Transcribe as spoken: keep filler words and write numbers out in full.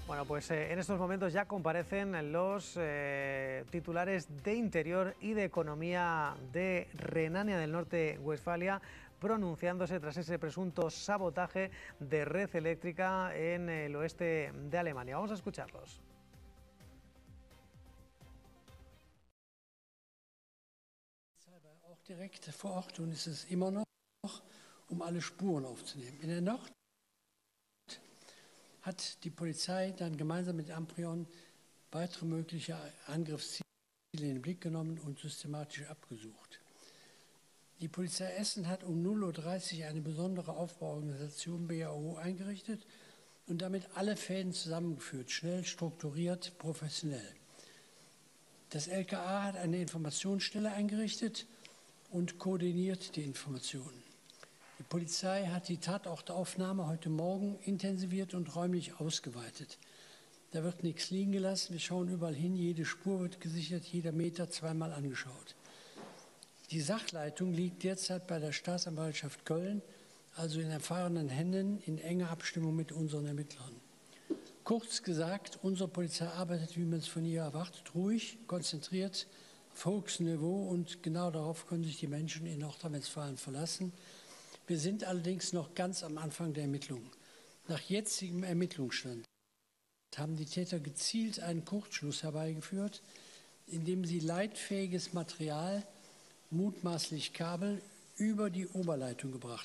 Bueno, pues eh, en estos momentos ya comparecen los eh, titulares de Interior y de Economía de Renania del Norte-Westfalia, pronunciándose tras ese presunto sabotaje de red eléctrica en el oeste de Alemania. Vamos a escucharlos. Auch direkt vor Ort und es ist immer noch, um alle Spuren aufzunehmen. In der Nacht hat die Polizei dann gemeinsam mit Amprion weitere mögliche Angriffsziele in den Blick genommen und systematisch abgesucht. Die Polizei Essen hat um null Uhr dreißig eine besondere Aufbauorganisation B A O eingerichtet und damit alle Fäden zusammengeführt, schnell, strukturiert, professionell. Das L K A hat eine Informationsstelle eingerichtet und koordiniert die Informationen. Die Polizei hat die Tatortaufnahme heute Morgen intensiviert und räumlich ausgeweitet. Da wird nichts liegen gelassen, wir schauen überall hin, jede Spur wird gesichert, jeder Meter zweimal angeschaut. Die Sachleitung liegt derzeit bei der Staatsanwaltschaft Köln, also in erfahrenen Händen, in enger Abstimmung mit unseren Ermittlern. Kurz gesagt, unsere Polizei arbeitet, wie man es von ihr erwartet, ruhig, konzentriert, auf höchstem Niveau und genau darauf können sich die Menschen in Nordrhein-Westfalen verlassen. Wir sind allerdings noch ganz am Anfang der Ermittlungen. Nach jetzigem Ermittlungsstand haben die Täter gezielt einen Kurzschluss herbeigeführt, indem sie leitfähiges Material, mutmaßlich Kabel, über die Oberleitung gebracht